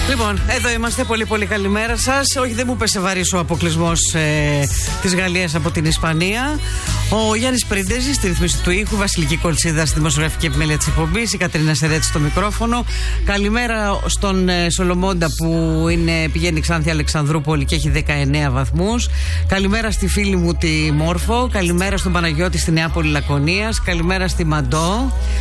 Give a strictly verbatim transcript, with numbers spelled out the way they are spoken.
Λοιπόν, εδώ είμαστε. Πολύ πολύ καλημέρα σας. Όχι, δεν μου πέσε βαρύς ο αποκλεισμός ε, της Γαλλίας από την Ισπανία. Ο Γιάννης Πρίντεζης στη ρυθμίση του ήχου, Βασιλική Κολτσίδα στη δημοσιογραφική επιμέλεια της εκπομπής, η Κατερίνα Σερέτη στο μικρόφωνο. Καλημέρα στον ε, Σολομόντα που είναι, πηγαίνει Ξάνθη Αλεξανδρούπολη και έχει δεκαεννέα βαθμούς. Καλημέρα στη φίλη μου τη Μόρφο. Καλημέρα στον Παναγιώτη στη Νεάπολη Λακωνίας. Καλημέρα στη Μαντό.